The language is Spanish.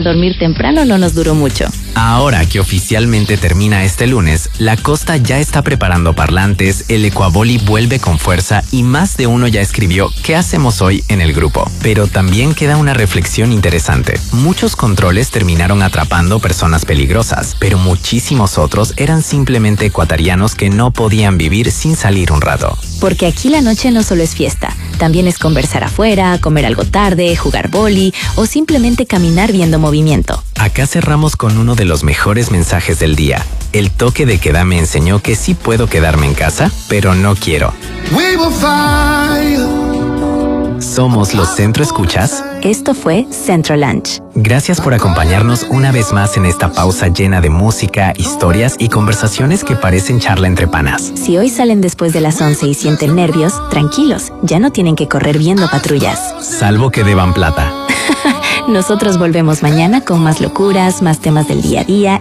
dormir temprano no nos duró mucho. Ahora que oficialmente termina este lunes, la costa ya está preparando parlantes, el Ecuavoli vuelve con fuerza y más de uno ya escribió ¿qué hacemos hoy? En el grupo. Pero también queda una reflexión interesante. Muchos controles terminaron atrapando personas peligrosas, pero muchísimos otros eran simplemente ecuatorianos que no podían vivir sin salir un rato. Porque aquí la noche no solo es fiesta, también es conversar afuera, comer algo tarde, jugar vóley o simplemente caminar viendo movimiento. Acá cerramos con uno de los mejores mensajes del día. El toque de queda me enseñó que sí puedo quedarme en casa, pero no quiero. Somos los Centro Escuchas. Esto fue Centro Lunch. Gracias por acompañarnos una vez más en esta pausa llena de música, historias y conversaciones que parecen charla entre panas. Si hoy salen después de las 11 y sienten nervios, tranquilos, ya no tienen que correr viendo patrullas. Salvo que deban plata. Nosotros volvemos mañana con más locuras, más temas del día a día